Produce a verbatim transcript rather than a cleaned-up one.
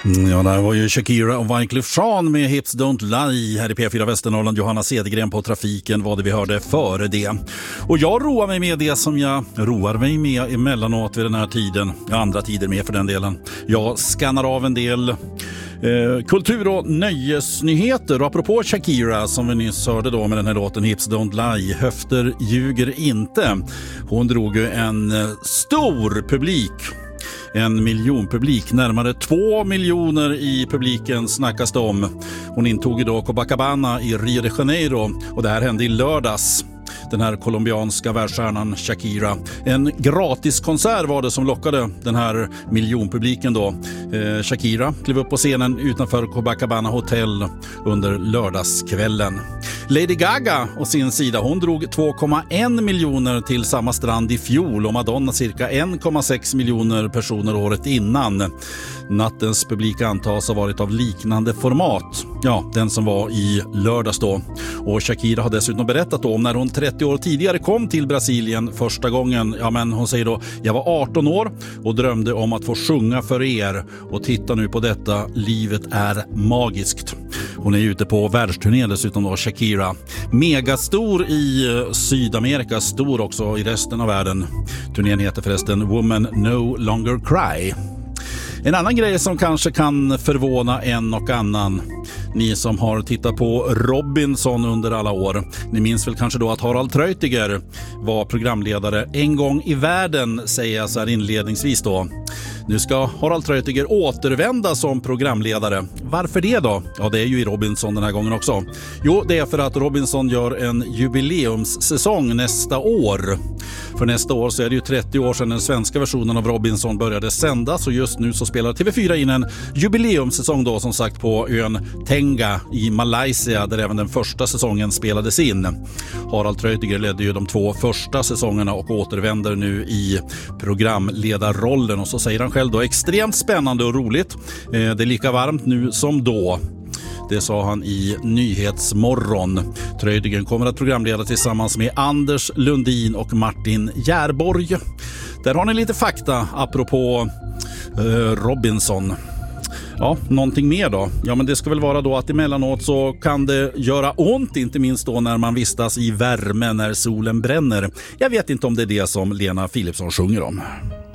Ja, det var ju Shakira och Wyclef Jean med Hips Don't Lie här i P fyra Västernorrland. Johanna Cedergren på trafiken var det vi hörde före det. Och jag roar mig med det som jag roar mig med emellanåt vid den här tiden. Ja, andra tider med för den delen. Jag skannar av en del eh, kultur- och nöjesnyheter. Och apropå Shakira som vi nyss hörde då med den här låten Hips Don't Lie. Höfter ljuger inte. Hon drog ju en eh, stor publik. En miljonpublik, närmare två miljoner i publiken snackas det om. Hon intog ju då Copacabana i Rio de Janeiro och det här hände i lördags. Den här colombianska världsstjärnan Shakira. En gratiskonsert var det som lockade den här miljonpubliken då. Eh, Shakira klev upp på scenen utanför Copacabana Hotel under lördagskvällen. Lady Gaga å sin sida, hon drog två komma en miljoner till samma strand i fjol och Madonna cirka en komma sex miljoner personer året innan. Nattens publik antas ha varit av liknande format. Ja, den som var i lördags då. Och Shakira har dessutom berättat då om när hon trettio år tidigare kom till Brasilien första gången. Ja, men hon säger då, jag var arton år och drömde om att få sjunga för er. Och titta nu på detta, livet är magiskt. Hon är ute på världsturné dessutom då, Shakira. Megastor i Sydamerika, stor också i resten av världen. Turnén heter förresten Woman No Longer Cry. En annan grej som kanske kan förvåna en och annan. Ni som har tittat på Robinson under alla år. Ni minns väl kanske då att Harald Treutiger var programledare en gång i världen, säger jag så här inledningsvis då. Nu ska Harald Treutiger återvända som programledare. Varför det då? Ja, det är ju i Robinson den här gången också. Jo, det är för att Robinson gör en jubileumssäsong nästa år. För nästa år så är det ju trettio år sedan den svenska versionen av Robinson började sändas och just nu så spelar T V fyra in en jubileumssäsong då som sagt på ön Tenga i Malaysia där även den första säsongen spelades in. Harald Treutiger ledde ju de två första säsongerna och återvänder nu i programledarrollen och så säger han själv då extremt spännande och roligt. Det är lika varmt nu som då. Det sa han i Nyhetsmorgon. Treutiger kommer att programleda tillsammans med Anders Lundin och Martin Järborg. Där har ni lite fakta apropå eh, Robinson. Ja, någonting mer då? Ja, men det ska väl vara då att emellanåt så kan det göra ont, inte minst då när man vistas i värme när solen bränner. Jag vet inte om det är det som Lena Philipsson sjunger om.